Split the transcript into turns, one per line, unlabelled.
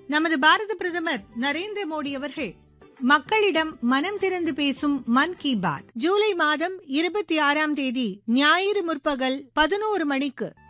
நமது பாரத பிரதமர் நரேந்திர மோடி அவர்கள் மக்களிடம் மனம் திறந்து பேசும் மன் கி பாத் ஜூலை மாதம் 26ஆம் தேதி ஞாயிறு முற்பகல் 11 மணிக்கு